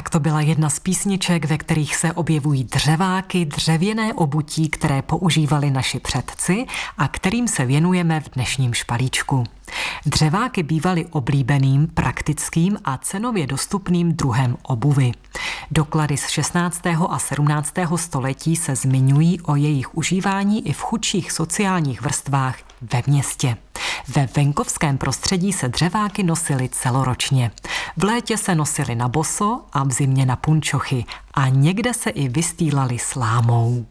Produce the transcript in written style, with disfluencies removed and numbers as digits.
Tak to byla jedna z písniček, ve kterých se objevují dřeváky, dřevěné obutí, které používali naši předci a kterým se věnujeme v dnešním špalíčku. Dřeváky bývaly oblíbeným, praktickým a cenově dostupným druhem obuvy. Doklady z 16. a 17. století se zmiňují o jejich užívání i v chudších sociálních vrstvách ve městě. Ve venkovském prostředí se dřeváky nosily celoročně. V létě se nosily na boso a v zimě na punčochy a někde se i vystýlaly slámou.